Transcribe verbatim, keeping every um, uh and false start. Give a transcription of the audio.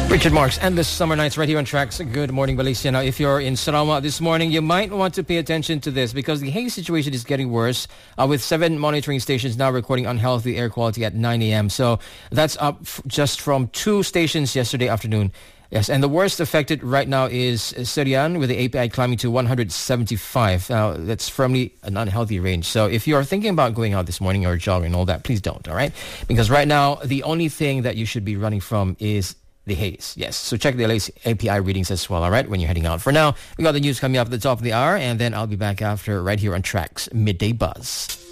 Richard Marks, Endless Summer Nights right here on Tracks. Good morning, Valencia. Now, if you're in Sarawak this morning, you might want to pay attention to this because the haze situation is getting worse uh, with seven monitoring stations now recording unhealthy air quality at nine a.m. So that's up f- just from two stations yesterday afternoon. Yes, and the worst affected right now is Serian with the A P I climbing to one hundred seventy-five. Now, that's firmly an unhealthy range. So if you're thinking about going out this morning or jogging and all that, please don't, all right? Because right now, the only thing that you should be running from is the haze. Yes, so check the A P I readings as well, all right, when you're heading out. For now, we got the news coming up at the top of the hour, and then I'll be back after right here on Tracks Midday Buzz.